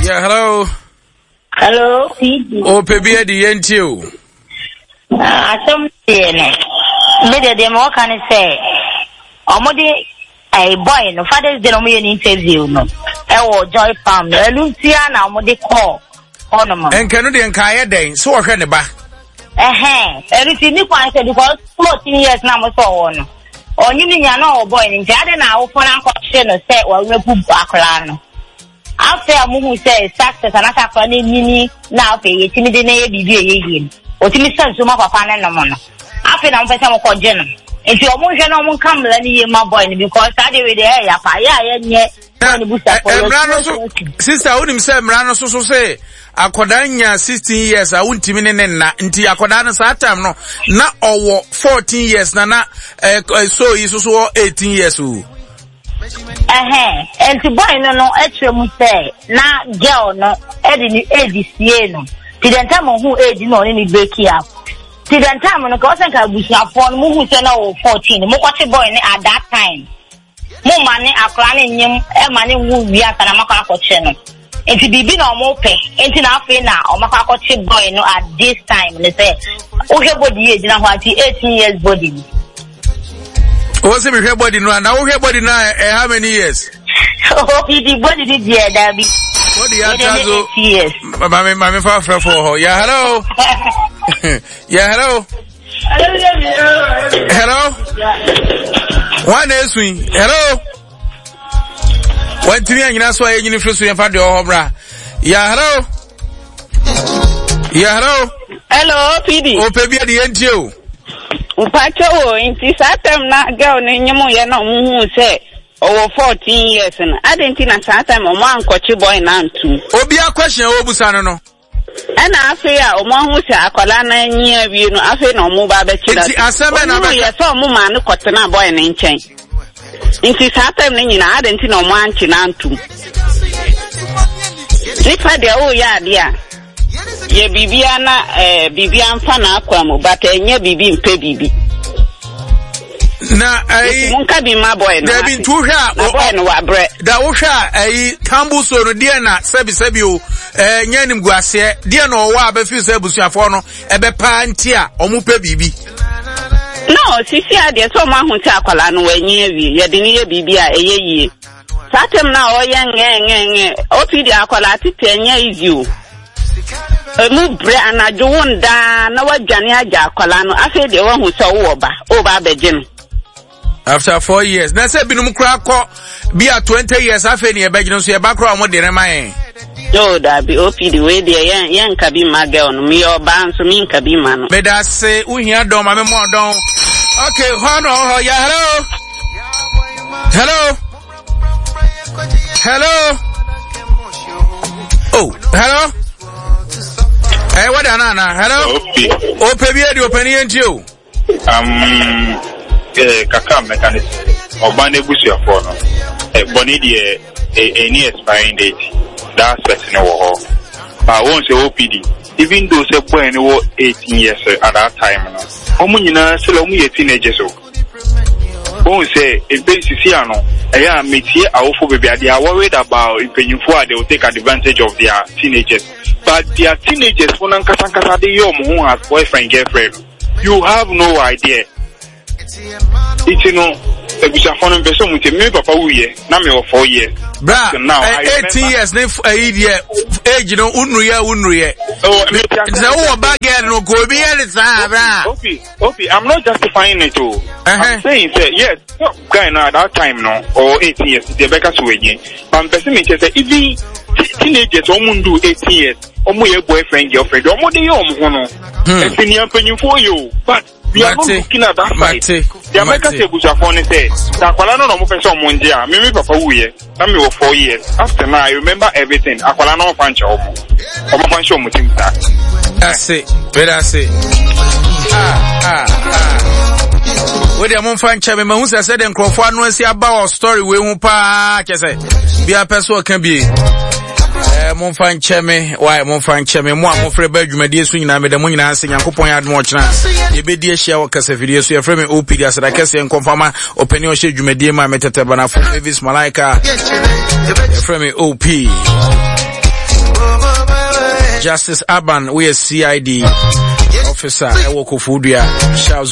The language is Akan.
Yeah, hello. Hello. Oh, Pebia the NTO. Some me the more can I say. Omodi a boy no father's day no me interview no. Joy Farm. Luciana omodi call. And Canadian Kaya Day, so I can ba. Everything you find because 14 years now so on. Or you know boy in Jaden now for an question or say well we put back. After a movie says success and attack for any now pay timid in a BB or Timmy Sun Suma Papa and Mono. After I'm person called Jenna. If your motion no one come any my boy because I did with the air, and yet sister, I wouldn't say Mrano so say Akodanya 16 years, I wouldn't mean na nti Akodana Satam no na or 14 years na so is also 18 years old. And to boy no actually say na girl no age no. Didn't time who age no any break up. Didn't time no cause I can bush up on who say no 14. Mo watch boy at that time. Mo money akran nyem e money wu wia kana makwa koche no. Enti bibi na omo pe. Enti na afi na o makwa koche boy no at this time they say o he body age na what 18 years body. What's the hair body now? Now hair body now how many years? Oh, the body did there that be. What the answer? Yes. Mama for her. Yeah, hello. Yeah, hello. Hello. One is we. Hello. One to me and that's why you need to see if I do obra. Yeah, hello. Yeah, hello. Hello, PD. Oh, baby, the NGO. Pacho, inti satem na girl ni nyamu ya na muhu say over 14 years na. I didn't na satem o man kochi boy na ntu. Obi a question obusa no no. Ena afi a o man hu say akola na nyia wi no afi na o mu ba be chira. Inti aseme na be ya so mu ma no kotena boy na nchen. Inti satem ni nyina I didn't na o man chi na ntu. Nipa de o ya dia. Ye bibia na bibia mfa na akwa mu but enye bibi mpe bibi na ai munka bi ma boy no da bi tu hwa boy no wa bre da wo hwa ai kambu so no de na sebi o nyanim guase de na o wa ba fi so abusuafo no ebe pa nti a omu pe bibi no sisi ade so ma hu ti akwala no wanyi awie ye de ni ye bibi a eye yie satem na o ye nge opi di akwala tete enye easy o mu bre anajo wonda na wadwane aja akwala no afi de wo hu so wo ba o ba begin after 4 years na say binum kra ko bia 20 years afi ne begin so ye ba kra o mo de remayen yo da bi opi di we de yen ka bi ma girl no mi o ba nso mi nka bi ma no me da say uhia don ma me mo don okay ho ya hello oh hello. Hey, what Anana? Hello? Oh, Pebby, the opinion you. Kaka mechanism. Or Bande Busia for no. Bonnie, any expiring date. That's personal war. But I won't say OPD. Even though say boy no 18 years at that time. Omunina still only teenagers. Won't say if basically no. I am meeting our baby. They are worried about if you they will take advantage of their teenagers. But their teenagers, when who has boyfriend, girlfriend, you have no idea. It's you know, if you are phone person with me, Papa, we now me 4 years. Bra, now 18 years, age, you know, unruya. Oh, no, bag no go be Okay, I'm not justifying it too. I'm saying, yes, guy now at that time, no, or 18 years, the Becca Sway. But person me say, even teenagers, do 18 years, your boyfriend, girlfriend, or more than you, and senior penny for you, but we are not looking at that side. The American Bushafone says, Aqualano no person Mondia, maybe Papa Wuye, I'm your 4 years. After now, I remember everything. Aqualano Pancho, or Pancho Mutimta. That's it, that's it. Where the Monfan Chairman who said, and Crawford no see about our story, we won't pack, be a person can be. Monfan Chairman, why Monfan Chairman, one more free bedroom, dear swing, I made the money answering and coupon yard watch now. You be dear share what case video, so you're framing OP, as I can say, and confirm opinion shade you made dear my metatabana for Davis Malaika, framing OP. Justice Aban, we a CID officer, Ewoko Fudua, Charles